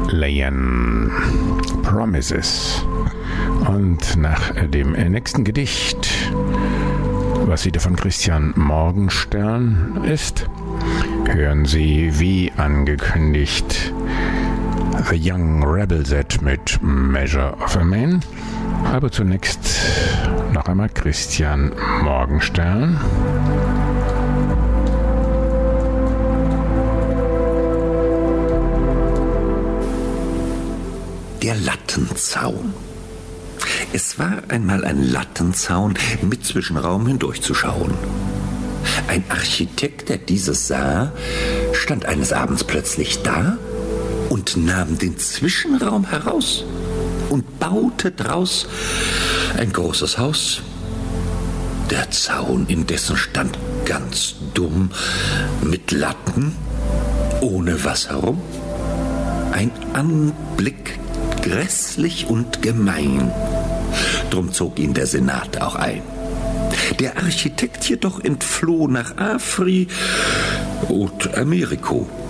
Leyen Promises. Und nach dem nächsten Gedicht, was wieder von Christian Morgenstern ist, hören Sie wie angekündigt The Young Rebel Set mit Measure of a Man. Aber zunächst noch einmal Christian Morgenstern. Der Lattenzaun. Es war einmal ein Lattenzaun mit Zwischenraum hindurchzuschauen. Ein Architekt, der dieses sah, stand eines Abends plötzlich da und nahm den Zwischenraum heraus und baute draus ein großes Haus. Der Zaun indessen stand ganz dumm, mit Latten, ohne was herum. Ein Anblick grässlich und gemein. Drum zog ihn der Senat auch ein. Der Architekt jedoch entfloh nach Afri und Ameriko.